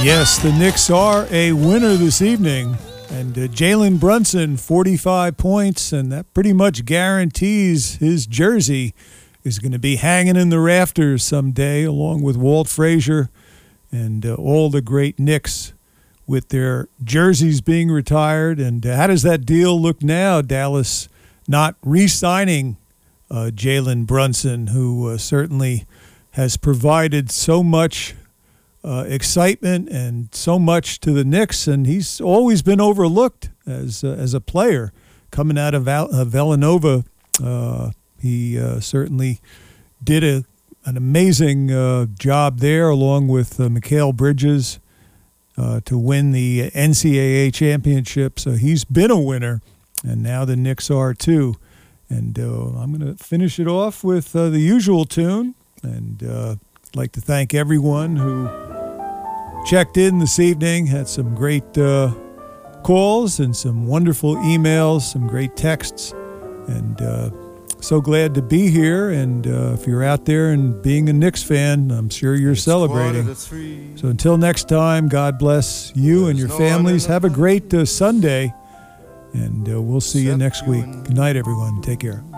Yes, the Knicks are a winner this evening. And Jalen Brunson, 45 points, and that pretty much guarantees his jersey is going to be hanging in the rafters someday, along with Walt Frazier and all the great Knicks with their jerseys being retired. And how does that deal look now, Dallas not re-signing Jalen Brunson, who certainly has provided so much excitement and so much to the Knicks, and he's always been overlooked as a player coming out of Villanova. He certainly did an amazing job there, along with Mikal Bridges, to win the NCAA championship. So he's been a winner, and now the Knicks are too. And I'm going to finish it off with the usual tune, and I'd like to thank everyone who checked in this evening, had some great calls and some wonderful emails, some great texts, and so glad to be here. And if you're out there and being a Knicks fan, I'm sure you're celebrating. So until next time, God bless you and your families. Have a great Sunday, and we'll see you next week. Good night, everyone. Take care.